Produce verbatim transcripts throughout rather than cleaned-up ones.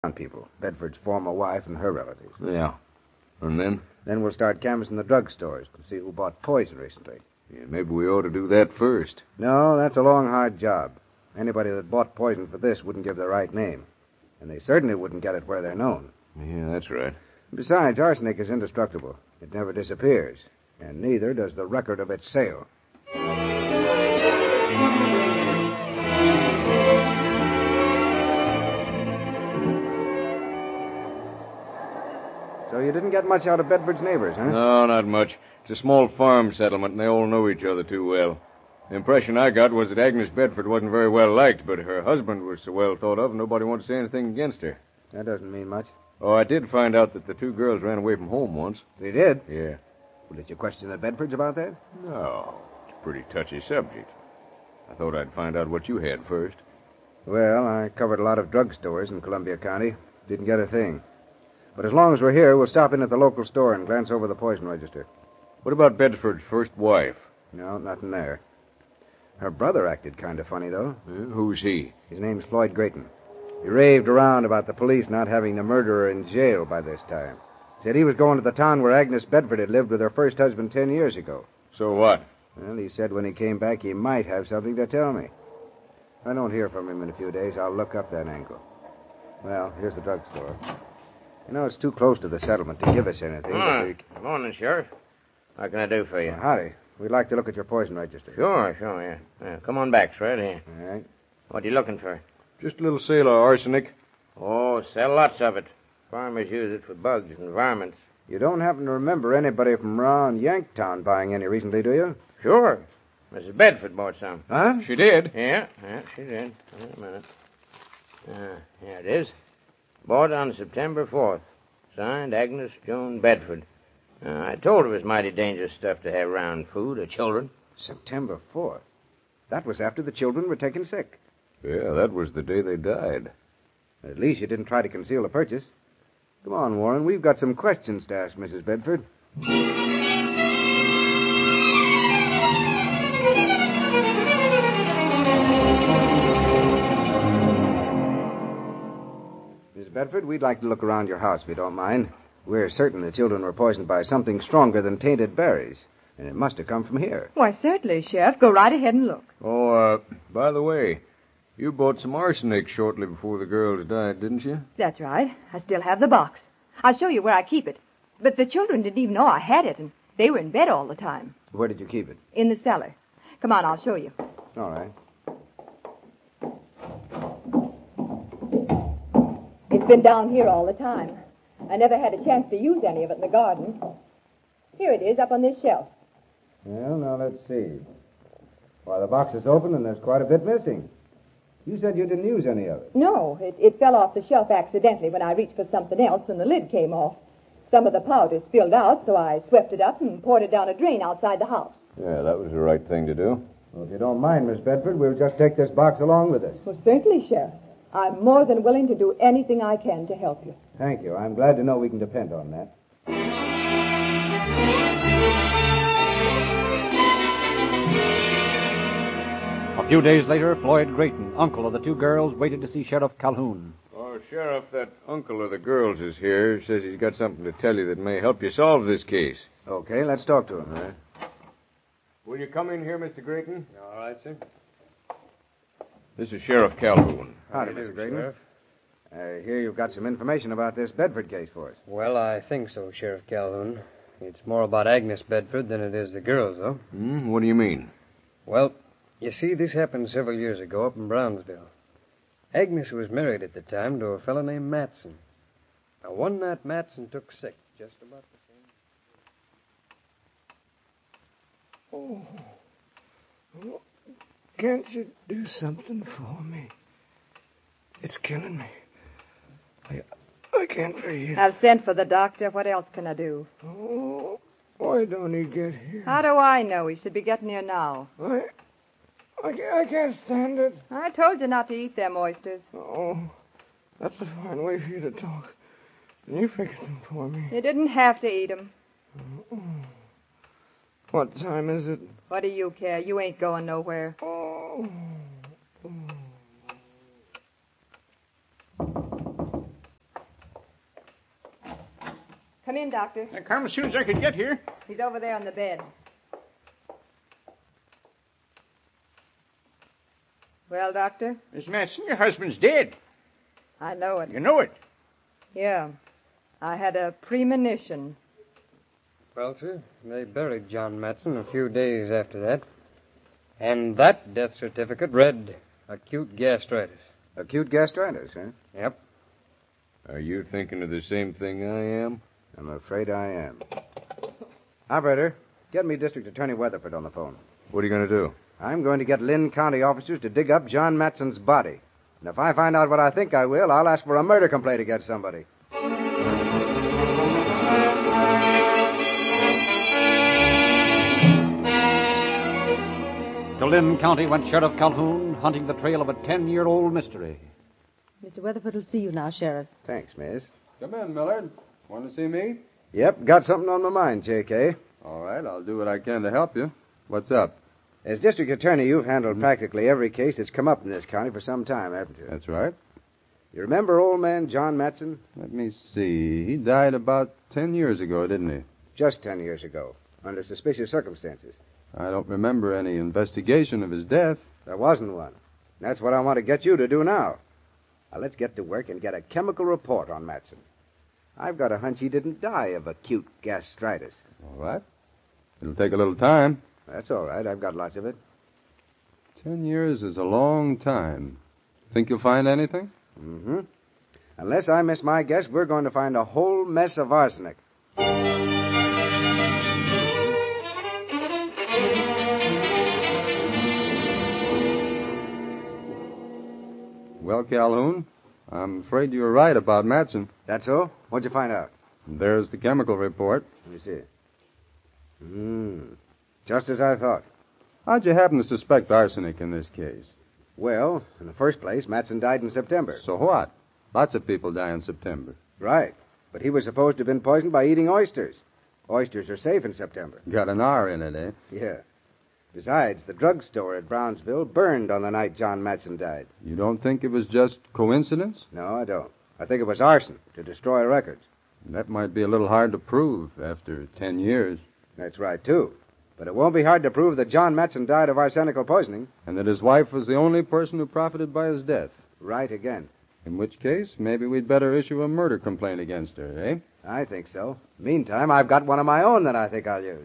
people, Bedford's former wife and her relatives. Yeah. And then? Then we'll start canvassing the drugstores to see who bought poison recently. Yeah, maybe we ought to do that first. No, that's a long, hard job. Anybody that bought poison for this wouldn't give the right name. And they certainly wouldn't get it where they're known. Yeah, that's right. Besides, arsenic is indestructible. It never disappears. And neither does the record of its sale. So you didn't get much out of Bedford's neighbors, huh? No, not much. It's a small farm settlement, and they all know each other too well. The impression I got was that Agnes Bedford wasn't very well liked, but her husband was so well thought of, nobody wanted to say anything against her. That doesn't mean much. Oh, I did find out that the two girls ran away from home once. They did? Yeah. Well, did you question the Bedfords about that? No. It's a pretty touchy subject. I thought I'd find out what you had first. Well, I covered a lot of drugstores in Columbia County. Didn't get a thing. But as long as we're here, we'll stop in at the local store and glance over the poison register. What about Bedford's first wife? No, nothing there. Her brother acted kind of funny, though. Uh, who's he? His name's Floyd Grayton. He raved around about the police not having the murderer in jail by this time. Said he was going to the town where Agnes Bedford had lived with her first husband ten years ago. So what? Well, he said when he came back he might have something to tell me. If I don't hear from him in a few days, I'll look up that angle. Well, here's the drugstore. You know, it's too close to the settlement to give us anything. Ah, We... Good morning, Sheriff. What can I do for you? Well, howdy. We'd like to look at your poison register. Sure, sure, yeah. yeah. Come on back, Fred. Here. All right. What are you looking for? Just a little sale of arsenic. Oh, sell lots of it. Farmers use it for bugs and varmints. You don't happen to remember anybody from around Yanktown buying any recently, do you? Sure. Missus Bedford bought some. Huh? She did. Yeah, yeah, she did. Wait a minute. Uh, here it is. Bought on September fourth. Signed Agnes Joan Bedford. Uh, I told her it was mighty dangerous stuff to have around food or children. September fourth. That was after the children were taken sick. Yeah, that was the day they died. At least you didn't try to conceal the purchase. Come on, Warren. We've got some questions to ask Missus Bedford. Miss Bedford, we'd like to look around your house, if you don't mind. We're certain the children were poisoned by something stronger than tainted berries, and it must have come from here. Why, certainly, Sheriff. Go right ahead and look. Oh, uh, by the way, you bought some arsenic shortly before the girls died, didn't you? That's right. I still have the box. I'll show you where I keep it. But the children didn't even know I had it, and they were in bed all the time. Where did you keep it? In the cellar. Come on, I'll show you. All right. It's been down here all the time. I never had a chance to use any of it in the garden. Here it is, up on this shelf. Well, now let's see. Why, the box is open and there's quite a bit missing. You said you didn't use any of it. No, it, it fell off the shelf accidentally when I reached for something else and the lid came off. Some of the powder spilled out, so I swept it up and poured it down a drain outside the house. Yeah, that was the right thing to do. Well, if you don't mind, Miss Bedford, we'll just take this box along with us. Well, certainly, Sheriff. I'm more than willing to do anything I can to help you. Thank you. I'm glad to know we can depend on that. A few days later, Floyd Grayton, uncle of the two girls, waited to see Sheriff Calhoun. Oh, Sheriff, that uncle of the girls is here. Says he's got something to tell you that may help you solve this case. Okay, let's talk to him. All right. Will you come in here, Mister Grayton? All right, sir. This is Sheriff Calhoun. Howdy, Mister Grayton. I hear you've got some information about this Bedford case for us. Well, I think so, Sheriff Calhoun. It's more about Agnes Bedford than it is the girls, though. Hmm? What do you mean? Well, you see, this happened several years ago up in Brownsville. Agnes was married at the time to a fellow named Matson. Now, one night Matson took sick, just about the same. Oh. oh. Can't you do something for me? It's killing me. I, I can't breathe. I've sent for the doctor. What else can I do? Oh, why don't he get here? How do I know? He should be getting here now. I, I, can't- I can't stand it. I told you not to eat them oysters. Oh, that's a fine way for you to talk. Can you fix them for me? You didn't have to eat them. What time is it? What do you care? You ain't going nowhere. Oh. Come in, Doctor. I come as soon as I could get here. He's over there on the bed. Well, Doctor? Miss Matson, your husband's dead. I know it. You know it. Yeah. I had a premonition. Well, sir, they buried John Matson a few days after that. And that death certificate read acute gastritis. Acute gastritis, huh? Yep. Are you thinking of the same thing I am? I'm afraid I am. Operator, get me District Attorney Weatherford on the phone. What are you going to do? I'm going to get Lynn County officers to dig up John Matson's body. And if I find out what I think I will, I'll ask for a murder complaint against somebody. To Lynn County went Sheriff Calhoun, hunting the trail of a ten-year-old mystery. Mister Weatherford will see you now, Sheriff. Thanks, miss. Come in, Millard. Want to see me? Yep, got something on my mind, J K. All right, I'll do what I can to help you. What's up? As district attorney, you've handled mm-hmm. practically every case that's come up in this county for some time, haven't you? That's right. You remember old man John Matson? Let me see. He died about ten years ago, didn't he? Just ten years ago, under suspicious circumstances. I don't remember any investigation of his death. There wasn't one. That's what I want to get you to do now. Now, let's get to work and get a chemical report on Matson. I've got a hunch he didn't die of acute gastritis. All right. It'll take a little time. That's all right. I've got lots of it. Ten years is a long time. Think you'll find anything? Mm-hmm. Unless I miss my guess, we're going to find a whole mess of arsenic. Well, Calhoun, I'm afraid you were right about Matson. That's so? What'd you find out? There's the chemical report. Let me see. Hmm. Just as I thought. How'd you happen to suspect arsenic in this case? Well, in the first place, Matson died in September. So what? Lots of people die in September. Right. But he was supposed to have been poisoned by eating oysters. Oysters are safe in September. Got an R in it, eh? Yeah. Besides, the drugstore at Brownsville burned on the night John Matson died. You don't think it was just coincidence? No, I don't. I think it was arson to destroy records. That might be a little hard to prove after ten years. That's right, too. But it won't be hard to prove that John Matson died of arsenical poisoning. And that his wife was the only person who profited by his death. Right again. In which case, maybe we'd better issue a murder complaint against her, eh? I think so. Meantime, I've got one of my own that I think I'll use.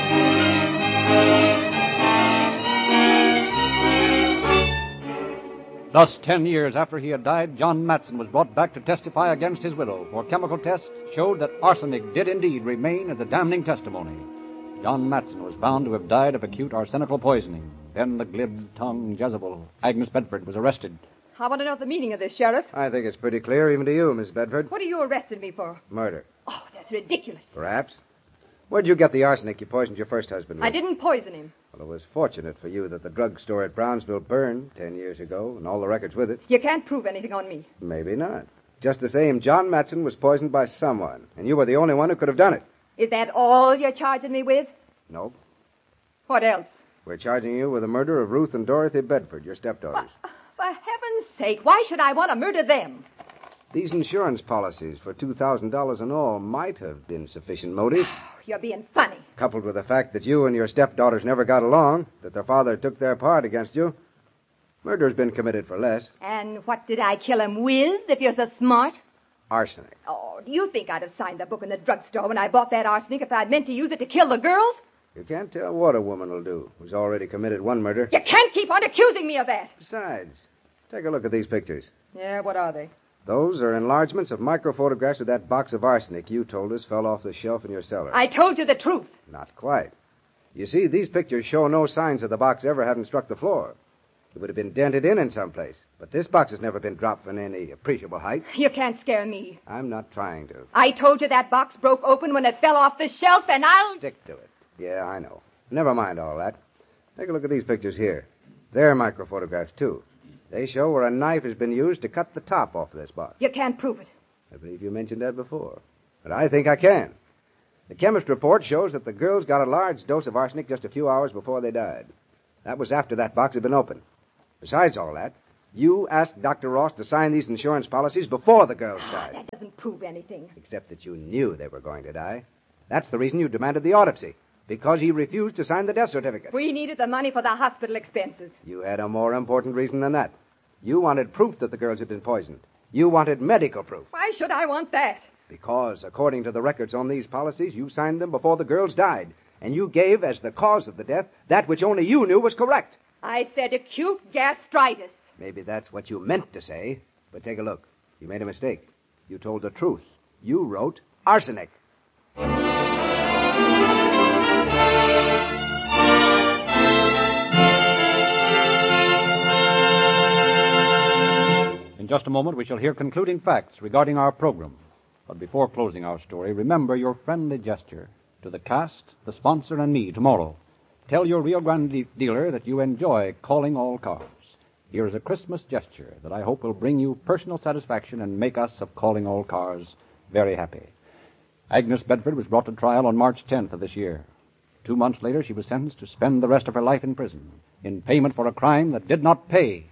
Thus, ten years after he had died, John Matson was brought back to testify against his widow, for chemical tests showed that arsenic did indeed remain as a damning testimony. John Matson was found to have died of acute arsenical poisoning. Then the glib-tongued Jezebel, Agnes Bedford, was arrested. I want to know the meaning of this, Sheriff. I think it's pretty clear, even to you, Miss Bedford. What are you arresting me for? Murder. Oh, that's ridiculous. Perhaps. Where'd you get the arsenic you poisoned your first husband with? I didn't poison him. Well, it was fortunate for you that the drugstore at Brownsville burned ten years ago, and all the records with it. You can't prove anything on me. Maybe not. Just the same, John Matson was poisoned by someone, and you were the only one who could have done it. Is that all you're charging me with? Nope. What else? We're charging you with the murder of Ruth and Dorothy Bedford, your stepdaughters. For, for heaven's sake, why should I want to murder them? These insurance policies for two thousand dollars in all might have been sufficient motive. You're being funny. Coupled with the fact that you and your stepdaughters never got along, that their father took their part against you, murder's been committed for less. And what did I kill him with, if you're so smart? Arsenic. Oh, do you think I'd have signed the book in the drugstore when I bought that arsenic if I'd meant to use it to kill the girls? You can't tell what a woman will do who's already committed one murder. You can't keep on accusing me of that. Besides, take a look at these pictures. Yeah, what are they? Those are enlargements of microphotographs of that box of arsenic you told us fell off the shelf in your cellar. I told you the truth. Not quite. You see, these pictures show no signs of the box ever having struck the floor. It would have been dented in in some place. But this box has never been dropped from any appreciable height. You can't scare me. I'm not trying to. I told you that box broke open when it fell off the shelf, and I'll... Stick to it. Yeah, I know. Never mind all that. Take a look at these pictures here. They're microphotographs, too. They show where a knife has been used to cut the top off of this box. You can't prove it. I believe you mentioned that before. But I think I can. The chemist report shows that the girls got a large dose of arsenic just a few hours before they died. That was after that box had been opened. Besides all that, You asked Doctor Ross to sign these insurance policies before the girls died. That doesn't prove anything. Except that you knew they were going to die. That's the reason you demanded the autopsy. Because he refused to sign the death certificate. We needed the money for the hospital expenses. You had a more important reason than that. You wanted proof that the girls had been poisoned. You wanted medical proof. Why should I want that? Because, according to the records on these policies, you signed them before the girls died. And you gave as the cause of the death that which only you knew was correct. I said acute gastritis. Maybe that's what you meant to say. But take a look. You made a mistake. You told the truth. You wrote arsenic. In just a moment, we shall hear concluding facts regarding our program. But before closing our story, remember your friendly gesture to the cast, the sponsor, and me tomorrow. Tell your Rio Grande dealer that you enjoy calling all cars. Here is a Christmas gesture that I hope will bring you personal satisfaction and make us of Calling All Cars very happy. Agnes Bedford was brought to trial on March tenth of this year. Two months later, she was sentenced to spend the rest of her life in prison in payment for a crime that did not pay.